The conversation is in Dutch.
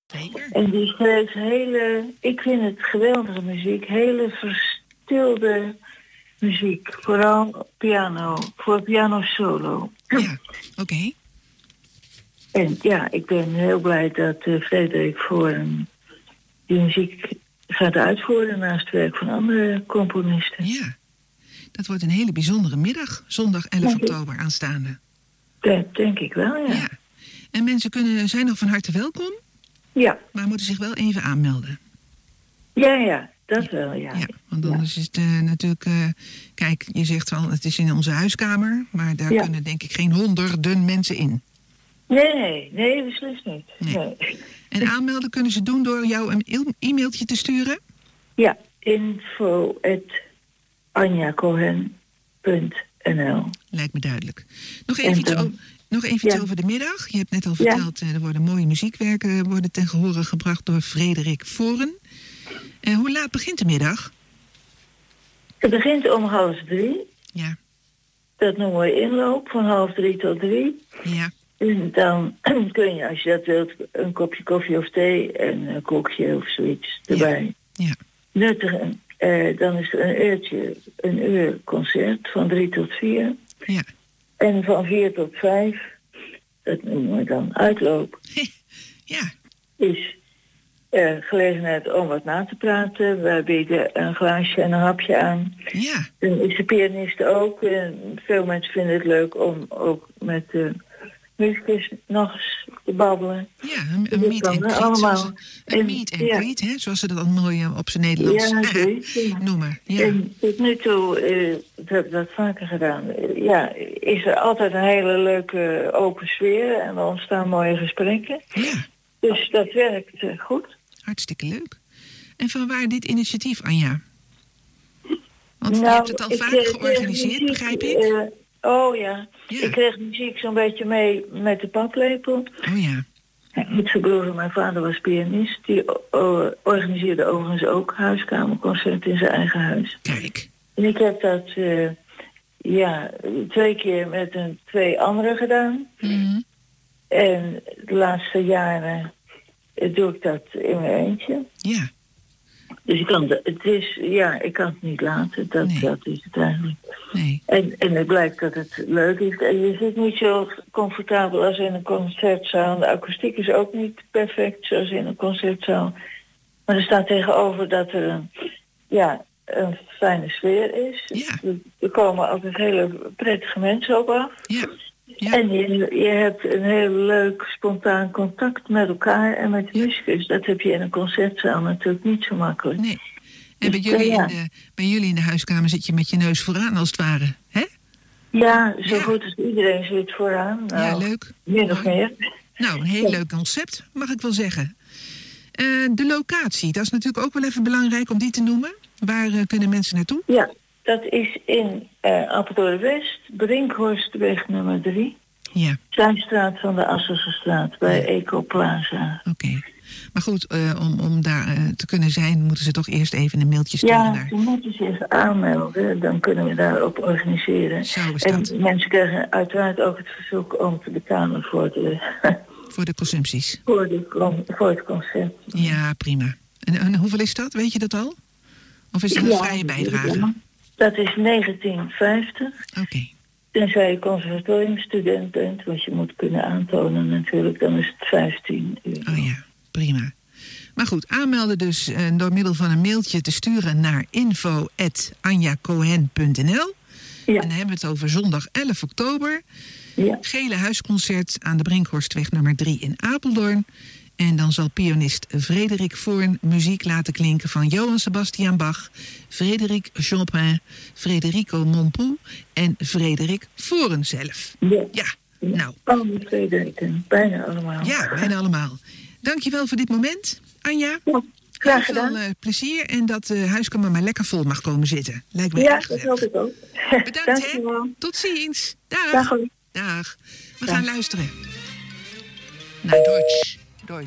Zeker. En die schreef ik vind het geweldige muziek, hele verstilde muziek. Vooral voor piano solo. Ja, oké. En ja, ik ben heel blij dat Frederik Voorn die muziek gaat uitvoeren naast het werk van andere componisten. Ja, dat wordt een hele bijzondere middag, zondag 11 oktober aanstaande. Dat denk ik wel, ja. En mensen zijn nog van harte welkom, Ja. maar moeten zich wel even aanmelden. Ja, dat wel, ja. Ja, want anders is het natuurlijk... kijk, je zegt wel, het is in onze huiskamer, maar daar kunnen denk ik geen honderden mensen in. Nee, beslist niet. Nee. En aanmelden kunnen ze doen door jou een e-mailtje te sturen? Ja, info@anjacohen.nl. Lijkt me duidelijk. Nog even iets over de middag. Je hebt net al verteld, er worden mooie muziekwerken ten gehore gebracht door Frederik Voorn. Hoe laat begint de middag? Het begint om 2:30. Ja. Dat noemen we inloop, van 2:30 tot 3. Ja. En dan kun je, als je dat wilt, een kopje koffie of thee en een koekje of zoiets erbij. Ja. Nuttigen. Dan is er een uur concert van 3 tot 4. Ja. En van 4 tot 5, dat noemen we dan uitloop. Ja. Is gelegenheid om wat na te praten. Wij bieden een glaasje en een hapje aan. Ja. Dan is de pianist ook. Veel mensen vinden het leuk om ook met de muzikus nog eens te babbelen. Ja, een meet and greet, hè, zoals ze dat al mooi op zijn Nederlands noemen. Ja. En tot nu toe, dat heb ik dat vaker gedaan, is er altijd een hele leuke open sfeer en er ontstaan mooie gesprekken. Ja. Dus dat werkt goed. Hartstikke leuk. En van waar dit initiatief, Anja? Want je hebt het al vaak georganiseerd, begrijp ik? Ik kreeg muziek zo'n beetje mee met de paplepel. Oh ja. Niet gebroken, mijn vader was pianist. Die organiseerde overigens ook huiskamerconcerten in zijn eigen huis. Kijk. En ik heb dat 2 keer met 2 anderen gedaan. Mm-hmm. En de laatste jaren doe ik dat in mijn eentje. Ja. Dus ik kan het niet laten. Dat is het eigenlijk. Nee. En het blijkt dat het leuk is. En je zit niet zo comfortabel als in een concertzaal. De akoestiek is ook niet perfect zoals in een concertzaal. Maar er staat tegenover dat er een fijne sfeer is. Ja. Er komen altijd hele prettige mensen op af. Ja. Ja. En je hebt een heel leuk spontaan contact met elkaar en met de muzikus. Dat heb je in een concertzaal natuurlijk niet zo makkelijk. Nee. En bij jullie in de huiskamer zit je met je neus vooraan als het ware, hè? Ja, zo goed als iedereen zit vooraan. Nou, ja, leuk. Min of meer. Nou, een heel leuk concept, mag ik wel zeggen. De locatie, dat is natuurlijk ook wel even belangrijk om die te noemen. Waar kunnen mensen naartoe? Ja, dat is in Apeldoorn-West, Brinkhorstweg nummer 3. Ja. Zijstraat van de Asselsestraat bij Ecoplaza. Oké. Maar goed, om daar te kunnen zijn, moeten ze toch eerst even een mailtje sturen naar... Ja, ze moeten zich aanmelden. Dan kunnen we daarop organiseren. Zo is dat. En mensen krijgen uiteraard ook het verzoek om te betalen voor de consumpties. Voor het concert. Ja, prima. En hoeveel is dat? Weet je dat al? Of is het een vrije bijdrage? Dat is 1950. Oké. Tenzij je conservatoriumstudent bent, want je moet kunnen aantonen natuurlijk, dan is het 15 euro. Oh ja, prima. Maar goed, aanmelden dus door middel van een mailtje te sturen naar info@anjacohen.nl. Ja. En dan hebben we het over zondag 11 oktober. Ja. Gele huisconcert aan de Brinkhorstweg nummer 3 in Apeldoorn. En dan zal pianist Frederik Voorn muziek laten klinken van Johann Sebastian Bach, Frédéric Chopin, Federico Montpou en Frederik Voorn zelf. Ja. Nou. Alle Frederiken, bijna allemaal. Ja, bijna allemaal. Dankjewel voor dit moment, Anja. Ja, graag gedaan. Heel veel plezier en dat de huiskamer maar lekker vol mag komen zitten. Lijkt me erg gezellig. Ja, dat hoop ik ook. Bedankt, hè. Tot ziens. Dag. Dag. Dag. We gaan luisteren naar Deutsch.